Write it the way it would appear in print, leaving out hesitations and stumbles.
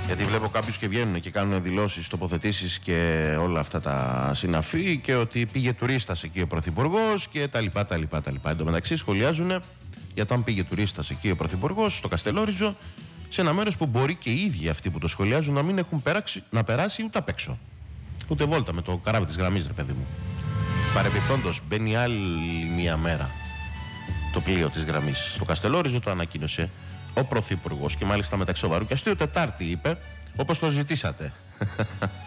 Γιατί βλέπω κάποιους και βγαίνουν και κάνουν δηλώσεις, τοποθετήσεις και όλα αυτά τα συναφή και ότι πήγε τουρίστας εκεί ο Πρωθυπουργός και τα λοιπά. Εν τω μεταξύ σχολιάζουν για το αν πήγε τουρίστας εκεί ο Πρωθυπουργός στο Καστελόριζο, σε ένα μέρος που μπορεί και οι ίδιοι αυτοί που το σχολιάζουν να μην έχουν περάσει ούτε απ' έξω. Ούτε βόλτα με το καράβι της γραμμής, ρε παιδί μου. Παρεμπιπτόντως, μπαίνει άλλη μία μέρα το πλοίο της γραμμής στο Καστελόριζο, το ανακοίνωσε ο Πρωθυπουργός και μάλιστα μεταξύ σοβαρού και αστείου Τετάρτη είπε, όπως το ζητήσατε.